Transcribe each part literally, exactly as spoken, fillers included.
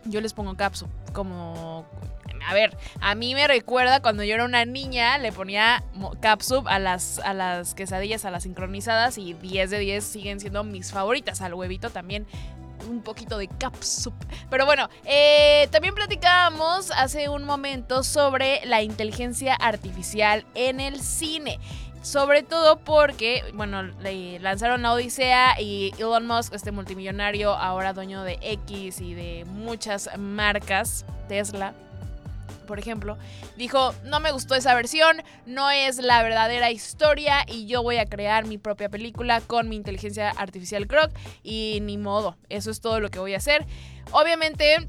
yo les pongo capsup, como... A ver, a mí me recuerda cuando yo era una niña, le ponía capsup a las, a las quesadillas, a las sincronizadas, y diez de diez siguen siendo mis favoritas. Al huevito también un poquito de capsup. Pero bueno, eh, también platicábamos hace un momento sobre la inteligencia artificial en el cine. Sobre todo porque, bueno, le lanzaron la Odisea y Elon Musk, este multimillonario, ahora dueño de X y de muchas marcas, Tesla, por ejemplo, dijo, no me gustó esa versión, no es la verdadera historia y yo voy a crear mi propia película con mi inteligencia artificial Grok y ni modo, eso es todo lo que voy a hacer. Obviamente,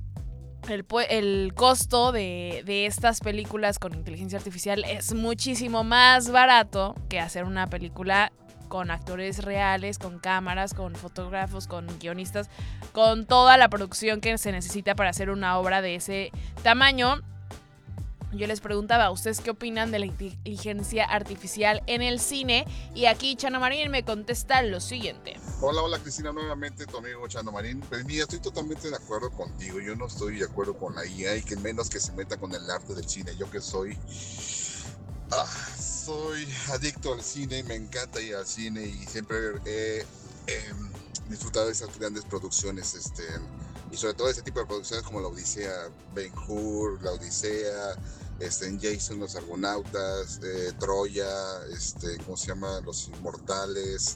el, el costo de, de estas películas con inteligencia artificial es muchísimo más barato que hacer una película con actores reales, con cámaras, con fotógrafos, con guionistas, con toda la producción que se necesita para hacer una obra de ese tamaño. Yo les preguntaba, ¿ustedes qué opinan de la inteligencia artificial en el cine? Y aquí Chano Marín me contesta lo siguiente. Hola, hola Cristina, nuevamente tu amigo Chano Marín. Pues mira, estoy totalmente de acuerdo contigo. Yo no estoy de acuerdo con la I A y que menos que se meta con el arte del cine. Yo que soy... Ah, soy adicto al cine, me encanta ir al cine y siempre he eh, eh, disfrutado de esas grandes producciones, este, y sobre todo ese tipo de producciones como la Odisea, Ben-Hur, la Odisea, este, Jason los Argonautas, eh, Troya, este, ¿cómo se llama? Los Inmortales,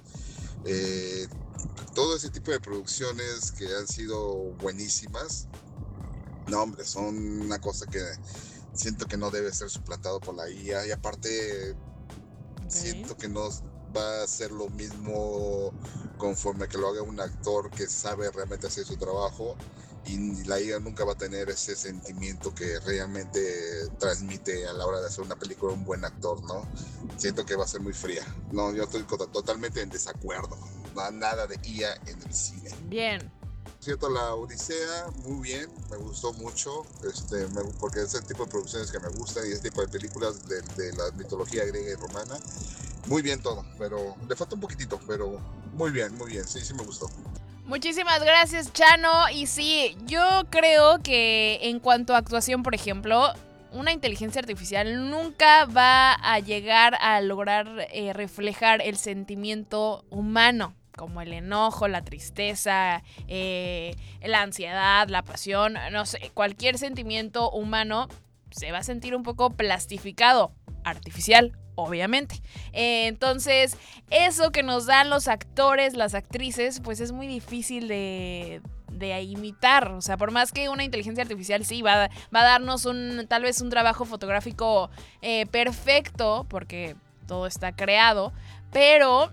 eh, todo ese tipo de producciones que han sido buenísimas. No, hombre, son una cosa que siento que no debe ser suplantado por la I A y aparte okay. siento que no va a ser lo mismo conforme que lo haga un actor que sabe realmente hacer su trabajo y la I A nunca va a tener ese sentimiento que realmente transmite a la hora de hacer una película un buen actor, ¿no? Siento que va a ser muy fría. No, yo estoy totalmente en desacuerdo. Nada de I A en el cine. Bien. Cierto, la Odisea, muy bien, me gustó mucho, este, me, porque es el tipo de producciones que me gustan y ese tipo de películas de, de la mitología griega y romana. Muy bien todo, pero le falta un poquitito, pero muy bien, muy bien, sí, sí me gustó. Muchísimas gracias, Chano. Y sí, yo creo que en cuanto a actuación, por ejemplo, una inteligencia artificial nunca va a llegar a lograr eh, reflejar el sentimiento humano, como el enojo, la tristeza, eh, la ansiedad, la pasión, no sé, cualquier sentimiento humano se va a sentir un poco plastificado, artificial, obviamente. Eh, entonces, eso que nos dan los actores, las actrices, pues es muy difícil de... de imitar, o sea, por más que una inteligencia artificial sí va a, va a darnos un tal vez un trabajo fotográfico eh, perfecto, porque todo está creado, pero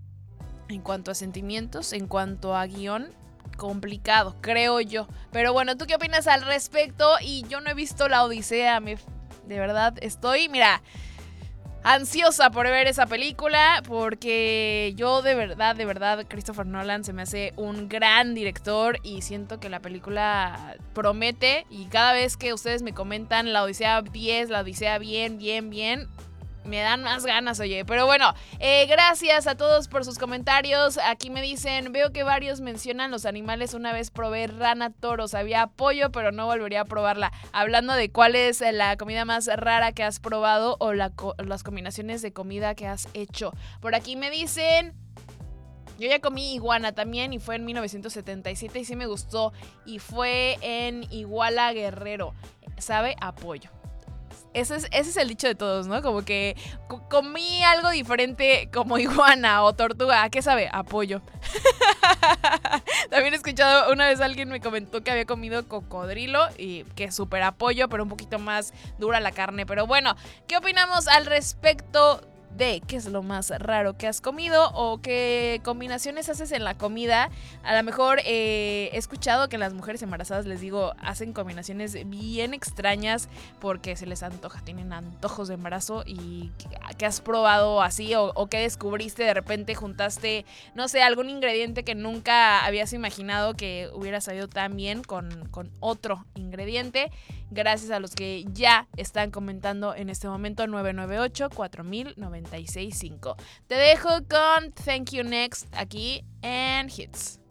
en cuanto a sentimientos, en cuanto a guión, complicado, creo yo. Pero bueno, ¿tú qué opinas al respecto? Y yo no he visto la Odisea, me, de verdad estoy, mira, ansiosa por ver esa película, porque yo de verdad, de verdad, Christopher Nolan se me hace un gran director y siento que la película promete, y cada vez que ustedes me comentan la Odisea diez, la Odisea bien, bien, bien, me dan más ganas, oye. Pero bueno, eh, gracias a todos por sus comentarios. Aquí me dicen, veo que varios mencionan los animales. Una vez probé rana toro, sabía pollo, pero no volvería a probarla. Hablando de cuál es la comida más rara que has probado o la, las combinaciones de comida que has hecho. Por aquí me dicen... Yo ya comí iguana también y fue en mil novecientos setenta y siete y sí me gustó. Y fue en Iguala Guerrero. Sabe a pollo. Ese es, ese es el dicho de todos, ¿no? Como que co- comí algo diferente como iguana o tortuga. ¿A qué sabe? A pollo. También he escuchado, una vez alguien me comentó que había comido cocodrilo y que súper a pollo, pero un poquito más dura la carne. Pero bueno, ¿qué opinamos al respecto de qué es lo más raro que has comido o qué combinaciones haces en la comida? A lo mejor eh, he escuchado que las mujeres embarazadas, les digo, hacen combinaciones bien extrañas porque se les antoja, tienen antojos de embarazo. ¿Y qué has probado así o, o qué descubriste? De repente juntaste, no sé, algún ingrediente que nunca habías imaginado que hubiera sabido tan bien con, con otro ingrediente. Gracias a los que ya están comentando en este momento. Nueve nueve ocho, cuatro mil, noventa y seis cinco. Te dejo con Thank You Next aquí en Hits.